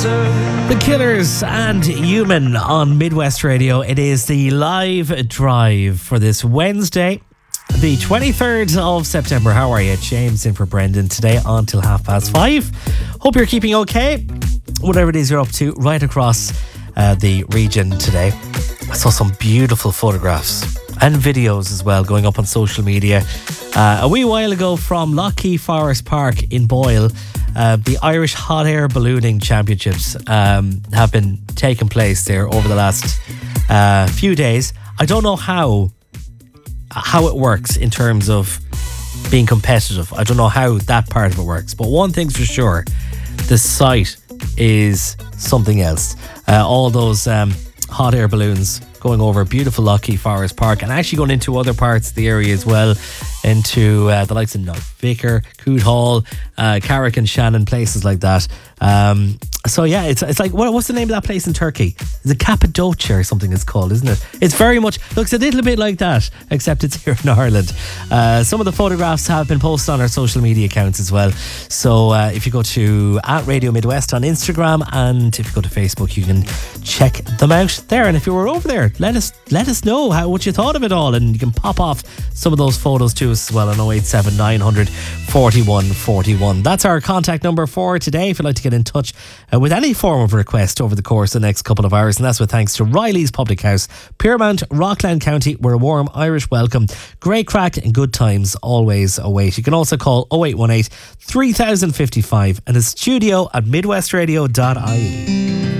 The Killers and Human on Midwest Radio. It is the live drive for this Wednesday, the 23rd of September. How are you? James in for Brendan today until 5:30. Hope you're keeping okay, whatever it is you're up to right across the region today. I saw some beautiful photographs and videos as well going up on social media a wee while ago from Lough Forest Park in Boyle. The Irish Hot Air Ballooning Championships have been taking place there over the last few days. I don't know how it works in terms of being competitive. I don't know how that part of it works. But one thing's for sure, the site is something else. All those hot air balloons going over beautiful Lough Forest Park and actually going into other parts of the area as well, into the likes of Knockvicker, Coot Hall, Carrick and Shannon, places like that. So yeah, it's like, what's the name of that place in Turkey? Is it Cappadocia or something it's called, isn't it? It's very much, looks a little bit like that, except it's here in Ireland. Some of the photographs have been posted on our social media accounts as well. So if you go to @Radio Midwest on Instagram, and if you go to Facebook, you can check them out there. And if you were over there, let us know what you thought of it all, and you can pop off some of those photos to us as well on 087 900 41 41. That's our contact number for today if you'd like to get in touch with any form of request over the course of the next couple of hours. And that's with thanks to Riley's Public House, Piermount, Rockland County, where a warm Irish welcome, great crack and good times always await. You can also call 0818 3055 and the studio at midwestradio.ie.